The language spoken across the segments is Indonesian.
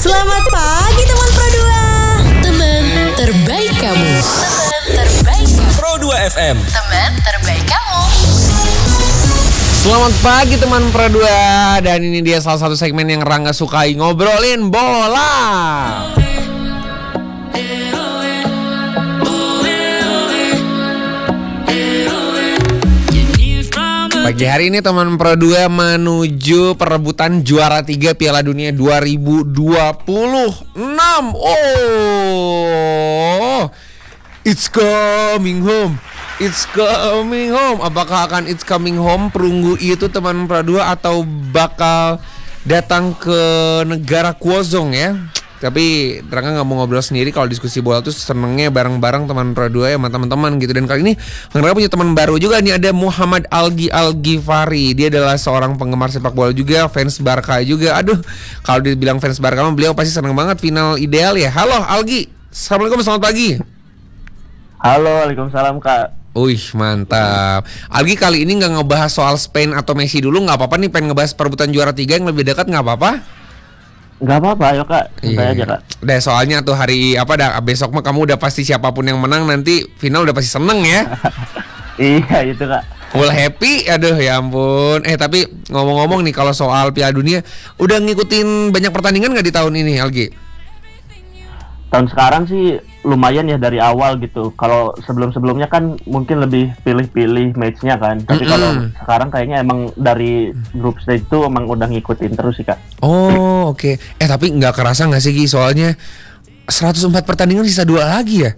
Selamat pagi teman Pro 2. Teman terbaik kamu. Teman terbaik kamu. Pro 2 FM. Teman terbaik kamu. Selamat pagi teman Pro 2. Dan ini dia salah satu segmen yang Rangga sukai, ngobrolin bola. Pagi hari ini teman Pro 2 menuju perebutan juara 3 Piala Dunia 2026. Oh, it's coming home. It's coming home. Apakah akan it's coming home perunggu itu teman Pro 2 atau bakal datang ke negara Kuozong ya? Tapi Rangga gak mau ngobrol sendiri. Kalau diskusi bola tuh senengnya bareng-bareng teman Pro 2 ya sama teman-teman gitu. Dan kali ini Rangga punya teman baru juga nih. Ada Muhammad Algi Al-Ghifari. Dia adalah seorang penggemar sepak bola juga, fans Barca juga. Aduh, kalau dibilang fans Barca beliau pasti seneng banget final ideal ya. Halo Algi, Assalamualaikum, selamat pagi. Halo, waalaikumsalam Kak. Wih, mantap. Algi kali ini gak ngebahas soal Spain atau Messi dulu. Gak apa-apa nih, pengen ngebahas perebutan juara 3 yang lebih dekat, gak apa-apa? Gak apa-apa, ayo Kak, santai aja Kak. Udah, soalnya tuh hari besok mah kamu udah pasti siapapun yang menang nanti final udah pasti seneng ya. Iya itu Kak. Full happy, aduh ya ampun. Tapi ngomong-ngomong nih, kalau soal Piala Dunia, udah ngikutin banyak pertandingan gak di tahun ini Algi? Tahun sekarang sih lumayan ya dari awal gitu. Kalau sebelum-sebelumnya kan mungkin lebih pilih-pilih matchnya kan. Tapi kalau sekarang kayaknya emang dari grup stage itu emang udah ngikutin terus sih Kak. Oh oke. Tapi nggak kerasa nggak sih Gi? Soalnya 104 pertandingan sisa 2 lagi ya?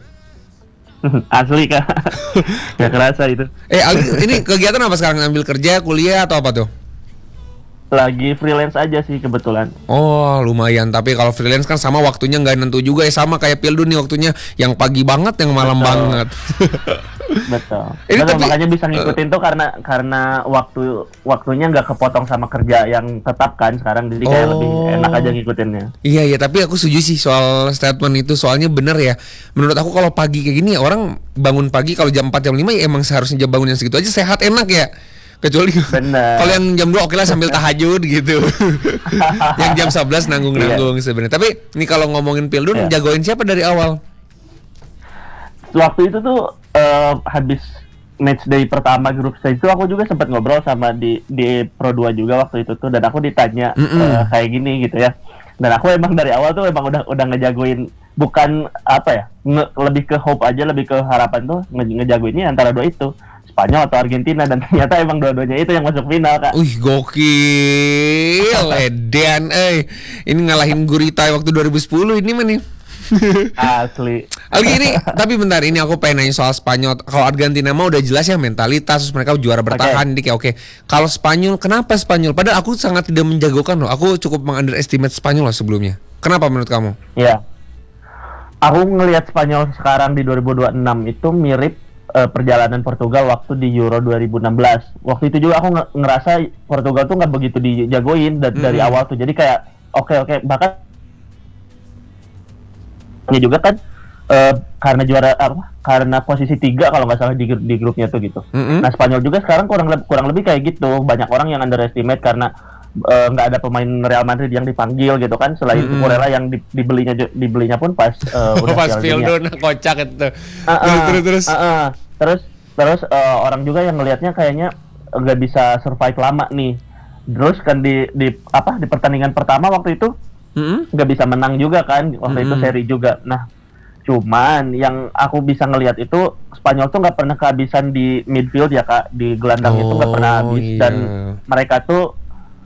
Asli Kak. Gak kerasa itu. Algi, ini kegiatan apa sekarang? Ngambil kerja, kuliah atau apa tuh? Lagi freelance aja sih kebetulan. Oh lumayan, tapi kalau freelance kan sama waktunya nggak nentu juga ya, sama kayak Pildu nih waktunya yang pagi banget, yang malam banget. Betul. Tapi makanya bisa ngikutin tuh karena waktunya nggak kepotong sama kerja yang tetap kan sekarang, jadi kayak lebih enak aja ngikutinnya. Iya, tapi aku setuju sih soal statement itu, soalnya bener ya. Menurut aku kalau pagi kayak gini orang bangun pagi kalau jam 4 jam 5 ya emang seharusnya jam bangun yang segitu aja sehat, enak ya. Kecuali kalau yang jam 2 oke lah sambil tahajud gitu. Yang jam 11 nanggung-nanggung sebenarnya. Tapi ini kalau ngomongin Pildun, jagoin siapa dari awal? Waktu itu tuh habis match day pertama grup stage itu aku juga sempat ngobrol sama di Pro 2 juga waktu itu tuh, dan aku ditanya kayak gini gitu ya. Dan aku emang dari awal tuh emang udah ngejagoin, bukan apa ya, lebih ke hope aja, lebih ke harapan tuh ngejagoinnya antara dua itu, Spanyol atau Argentina, dan ternyata emang dua-duanya itu yang masuk final Kak. Wih gokil, edan ini ngalahin Gurita waktu 2010 ini mah nih. Asli. Algi ini, tapi bentar, ini aku pengen nanya soal Spanyol. Kalau Argentina mah udah jelas ya mentalitas, terus mereka juara bertahan, jadi kayak oke. Kalau Spanyol, kenapa Spanyol? Padahal aku sangat tidak menjagokan loh. Aku cukup mengunderestimate Spanyol loh sebelumnya. Kenapa menurut kamu? Iya. Aku ngelihat Spanyol sekarang di 2026 itu mirip perjalanan Portugal waktu di Euro 2016. Waktu itu juga aku ngerasa Portugal tuh nggak begitu dijagoin dari awal tuh. Jadi kayak oke. Bahkan ini juga kan karena posisi 3 kalau nggak salah di grupnya tuh gitu. Nah Spanyol juga sekarang kurang lebih kayak gitu. Banyak orang yang underestimate karena nggak ada pemain Real Madrid yang dipanggil gitu kan. Selain Cucurella yang dibelinya pun pas udah pas Pildun kocak itu. Terus orang juga yang ngelihatnya kayaknya nggak bisa survive lama nih. Terus kan di pertandingan pertama waktu itu nggak bisa menang juga kan, waktu itu seri juga. Nah cuman yang aku bisa ngelihat itu Spanyol tuh nggak pernah kehabisan di midfield ya Kak, di gelandang itu nggak pernah habis. Dan mereka tuh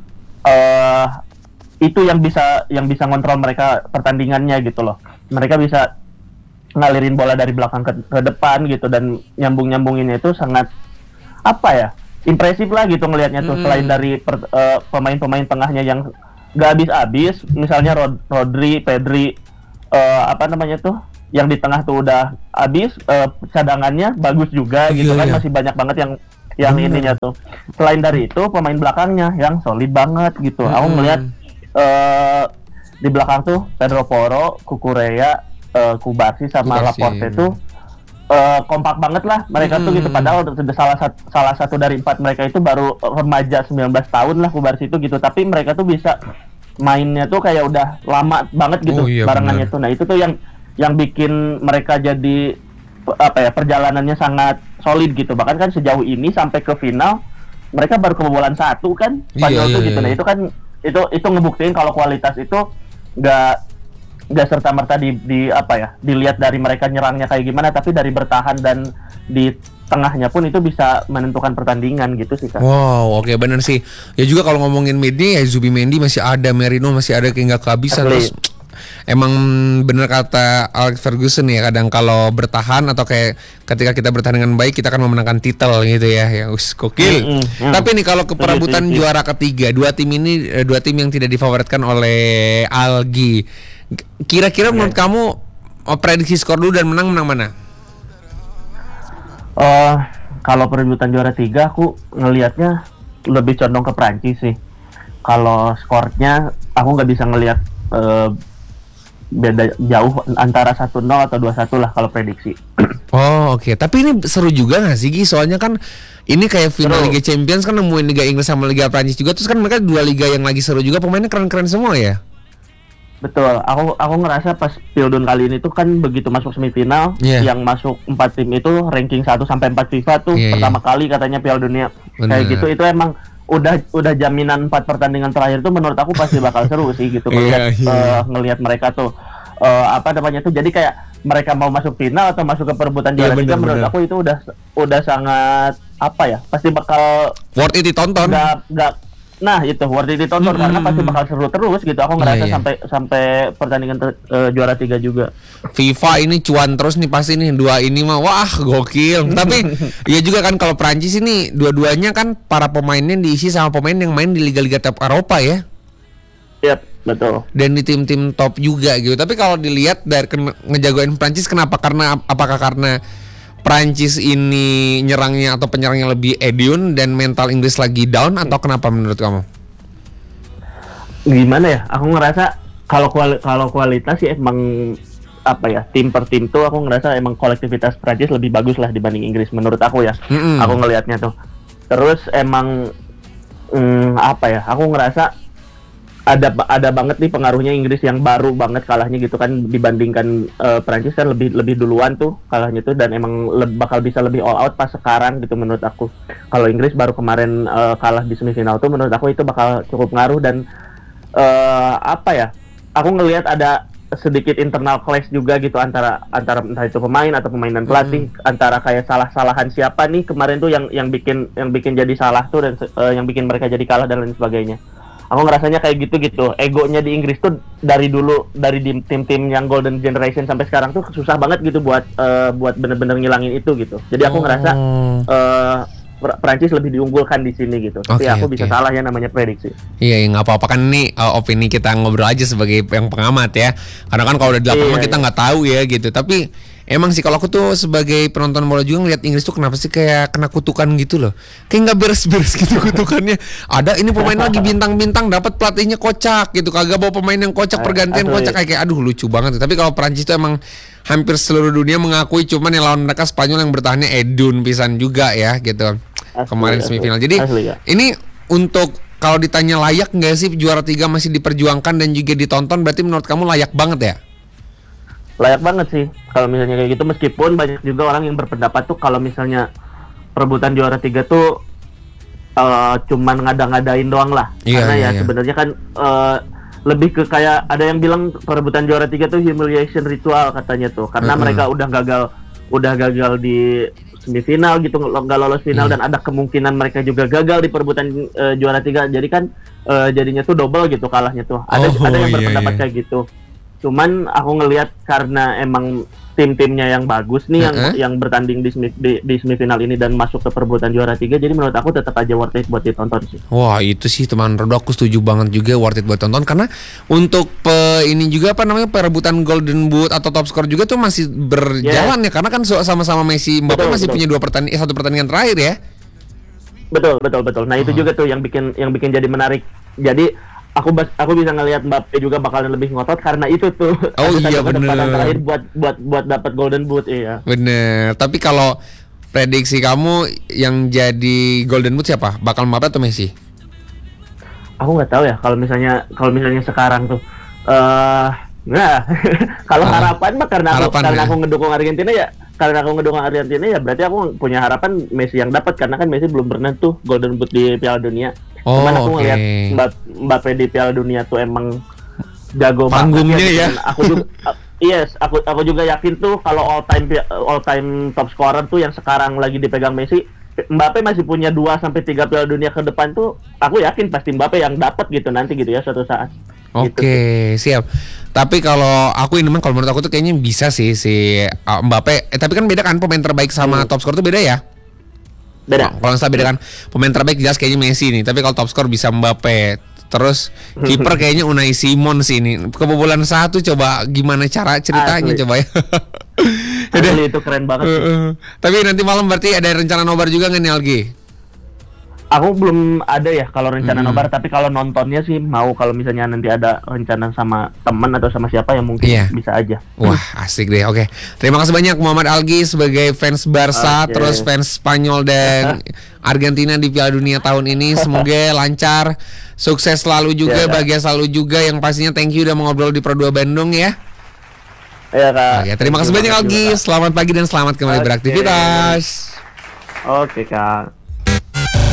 itu yang bisa ngontrol mereka pertandingannya gitu loh. Mereka bisa ngalirin bola dari belakang ke depan gitu, dan nyambunginnya itu sangat impresif lah gitu ngelihatnya tuh. Selain dari pemain-pemain tengahnya yang gak habis-habis, misalnya Rodri, Pedri, yang di tengah tuh udah habis, cadangannya bagus juga gitu kan. Masih banyak banget yang ininya tuh. Selain dari itu pemain belakangnya yang solid banget gitu. Aku ngelihat di belakang tuh Pedro Porro, Cucurella, Kubarsi sama Laporte tuh kompak banget lah mereka tuh gitu. Padahal salah satu dari 4 mereka itu baru remaja 19 tahun lah Kubarsi itu gitu. Tapi mereka tuh bisa mainnya tuh kayak udah lama banget gitu barengannya bener. tuh. Nah itu tuh yang bikin mereka jadi perjalanannya sangat solid gitu. Bahkan kan sejauh ini sampai ke final mereka baru kebobolan 1 kan Spanyol tuh gitu. Nah itu kan itu ngebuktiin kalau kualitas itu nggak serta merta dilihat dari mereka nyerangnya kayak gimana, tapi dari bertahan dan di tengahnya pun itu bisa menentukan pertandingan gitu sih Kak. Wow, oke bener sih. Ya juga kalau ngomongin Mendy, ya Zubimendi masih ada, Merino masih ada, kayak nggak kehabisan. Terus emang bener kata Alex Ferguson ya, kadang kalau bertahan atau kayak ketika kita bertahan dengan baik kita akan memenangkan titel gitu ya. Ya gokil. Tapi nih kalau ke perebutan juara ketiga, dua tim yang tidak difavoritkan oleh Algi. Kira-kira menurut kamu prediksi skor dulu dan menang mana? Kalau perebutan juara 3 aku ngelihatnya lebih condong ke Prancis sih. Kalau skornya aku nggak bisa ngelihat beda jauh antara 1-0 atau 2-1 lah kalau prediksi. Oh oke. Tapi ini seru juga nggak sih Gi? Soalnya kan ini kayak final Liga Champions kan nemuin Liga Inggris sama Liga Prancis juga. Terus kan mereka dua liga yang lagi seru juga, pemainnya keren-keren semua ya. Betul, aku ngerasa pas Pildun kali ini tuh kan begitu masuk semifinal, yang masuk 4 tim itu ranking 1 sampai 4 FIFA tuh pertama kali katanya Piala Dunia. Kayak gitu, itu emang udah jaminan 4 pertandingan terakhir tuh menurut aku pasti bakal seru sih gitu ngelihat mereka tuh jadi kayak mereka mau masuk final atau masuk ke perebutan juara liga, menurut aku itu udah sangat pasti bakal worth it ditonton. Nah itu worth it ditonton karena pasti bakal seru terus gitu. Aku ngerasa sampai pertandingan juara 3 juga. FIFA ini cuan terus nih pasti nih, dua ini mah wah gokil. Tapi ya juga kan kalau Prancis ini dua-duanya kan para pemainnya diisi sama pemain yang main di liga-liga top Eropa ya. Yap, betul. Dan di tim-tim top juga gitu. Tapi kalau dilihat dari ngejagoin Prancis kenapa? Apakah karena Prancis ini nyerangnya atau penyerangnya lebih Edion dan mental Inggris lagi down, atau kenapa menurut kamu? Gimana ya? Aku ngerasa kalau kualitas sih emang tim per tim tuh aku ngerasa emang kolektivitas Prancis lebih bagus lah dibanding Inggris menurut aku ya. Aku ngelihatnya tuh. Terus emang aku ngerasa ada banget nih pengaruhnya Inggris yang baru banget kalahnya gitu kan dibandingkan Prancis kan lebih duluan tuh kalahnya tuh, dan emang bakal bisa lebih all out pas sekarang gitu menurut aku. Kalau Inggris baru kemarin kalah di semifinal tuh menurut aku itu bakal cukup ngaruh, dan aku ngelihat ada sedikit internal clash juga gitu antara entah itu pemain atau pemain dan pelatih, antara kayak salah-salahan siapa nih kemarin tuh yang bikin jadi salah tuh dan yang bikin mereka jadi kalah dan lain sebagainya. Aku ngerasanya kayak gitu. Egonya di Inggris tuh dari tim-tim yang Golden Generation sampai sekarang tuh susah banget gitu buat bener-bener ngilangin itu gitu. Jadi aku ngerasa Prancis lebih diunggulkan di sini gitu. Tapi aku bisa salah ya, namanya prediksi. Iya, nggak apa-apa kan, nih opini kita ngobrol aja sebagai yang pengamat ya. Karena kan kalau udah di lapangan kita nggak tahu ya gitu. Tapi emang sih kalau aku tuh sebagai penonton bola juga ngeliat Inggris tuh kenapa sih kayak kena kutukan gitu loh. Kayak nggak beres-beres gitu kutukannya. Ada ini pemain lagi bintang-bintang dapat pelatihnya kocak gitu. Kagak bawa pemain yang kocak pergantian kocak kayak aduh lucu banget. Tapi kalau Prancis tuh emang hampir seluruh dunia mengakui, cuman yang lawan mereka Spanyol yang bertahannya Edun pisan juga ya gitu. Kemarin semifinal. Jadi ini untuk kalau ditanya layak nggak sih juara 3 masih diperjuangkan dan juga ditonton, berarti menurut kamu layak banget ya? Layak banget sih kalau misalnya kayak gitu, meskipun banyak juga orang yang berpendapat tuh kalau misalnya perebutan juara 3 tuh cuman ngada-ngadain doang lah. Karena sebenarnya kan lebih ke kayak ada yang bilang perebutan juara 3 tuh humiliation ritual katanya tuh, karena mereka udah gagal di semifinal gitu, nggak lolos final, dan ada kemungkinan mereka juga gagal di perebutan juara 3. Jadi kan jadinya tuh double gitu kalahnya tuh. Ada yang berpendapat kayak gitu. Cuman aku ngelihat karena emang tim-timnya yang bagus nih yang bertanding di semifinal ini dan masuk ke perebutan juara 3, jadi menurut aku tetap aja worth it buat ditonton sih. Wah itu sih teman Rodo, aku setuju banget juga worth it buat tonton, karena untuk ini juga perebutan Golden Boot atau top score juga tuh masih berjalan ya, karena kan sama-sama Messi Mbappe masih punya satu pertandingan terakhir ya. Betul. Nah itu juga tuh yang bikin jadi menarik. Jadi aku bisa ngelihat Mbappe juga bakalan lebih ngotot karena itu tuh. Oh iya bener. Terakhir buat dapat Golden Boot iya. Bener. Tapi kalau prediksi kamu yang jadi Golden Boot siapa? Bakal Mbappe atau Messi? aku nggak tahu ya kalau misalnya sekarang tuh nah kalau harapan mah karena aku ngedukung Argentina ya, berarti aku punya harapan Messi yang dapat, karena kan Messi belum pernah tuh Golden Boot di Piala Dunia. Cuman aku ngeliat Mbappe di Piala Dunia tuh emang jago panggungnya banget ya. Aku juga aku juga yakin tuh kalau all time top scorer tuh yang sekarang lagi dipegang Messi, Mbappe masih punya 2-3 Piala Dunia ke depan tuh, aku yakin pasti Mbappe yang dapat gitu nanti gitu ya suatu saat. Oke, siap. Tapi kalau menurut aku tuh kayaknya bisa sih si Mbappe. Tapi kan beda kan pemain terbaik sama top skor tuh beda ya? Beda. Kalau saya beda kan pemain terbaik jelas kayaknya Messi nih. Tapi kalau top skor bisa Mbappe. Terus kiper kayaknya Unai Simon sih ini. Kebobolan 1 coba gimana cara ceritanya coba ya. Asli itu keren banget. Tapi nanti malam berarti ada rencana nobar juga nggak nih Algi? Aku belum ada ya kalau rencana nobar, tapi kalau nontonnya sih mau, kalau misalnya nanti ada rencana sama teman atau sama siapa yang mungkin bisa aja. Wah, asik deh. Oke. Terima kasih banyak Muhammad Algi sebagai fans Barca, terus fans Spanyol dan Argentina di Piala Dunia tahun ini. Semoga lancar, sukses selalu juga, bahagia selalu juga. Yang pastinya thank you udah ngobrol di Pro 2 Bandung ya. Iya, Kak. Oke, terima kasih banyak Algi. Selamat pagi dan selamat kembali beraktivitas. Oke, Kak.